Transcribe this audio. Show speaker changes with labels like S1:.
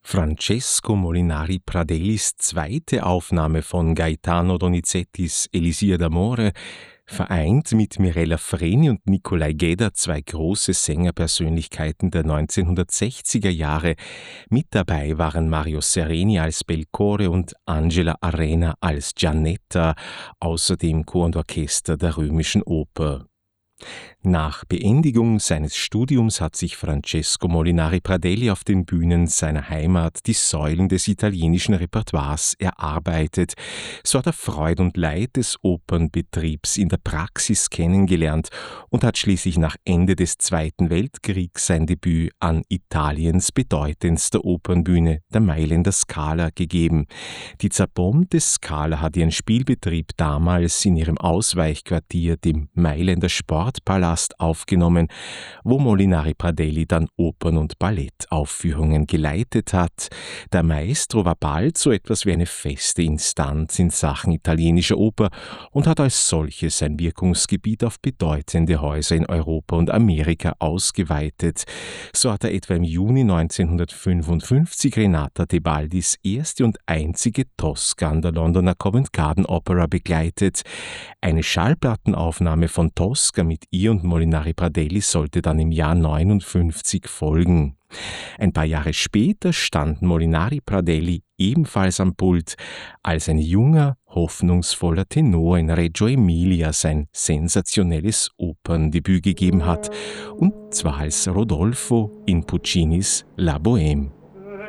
S1: Francesco Molinari Pradelis zweite Aufnahme von Gaetano Donizettis Elisir d'Amore vereint mit Mirella Freni und Nicolai Gedda zwei große Sängerpersönlichkeiten der 1960er Jahre. Mit dabei waren Mario Sereni als Belcore und Angela Arena als Giannetta, außerdem Chor und Orchester der Römischen Oper. Nach Beendigung seines Studiums hat sich Francesco Molinari Pradelli auf den Bühnen seiner Heimat die Säulen des italienischen Repertoires erarbeitet. So hat er Freud und Leid des Opernbetriebs in der Praxis kennengelernt und hat schließlich nach Ende des Zweiten Weltkriegs sein Debüt an Italiens bedeutendster Opernbühne, der Mailänder Scala, gegeben. Die zerbombte Scala hat ihren Spielbetrieb damals in ihrem Ausweichquartier, dem Mailänder Sportpalast, aufgenommen, wo Molinari Pradelli dann Opern- und Ballettaufführungen geleitet hat. Der Maestro war bald so etwas wie eine feste Instanz in Sachen italienischer Oper und hat als solches sein Wirkungsgebiet auf bedeutende Häuser in Europa und Amerika ausgeweitet. So hat er etwa im Juni 1955 Renata Tebaldis erste und einzige Tosca an der Londoner Covent Garden Opera begleitet. Eine Schallplattenaufnahme von Tosca mit ihr und Molinari Pradelli sollte dann im Jahr 1959 folgen. Ein paar Jahre später stand Molinari Pradelli ebenfalls am Pult, als ein junger, hoffnungsvoller Tenor in Reggio Emilia sein sensationelles Operndebüt gegeben hat, und zwar als Rodolfo in Puccinis La Bohème.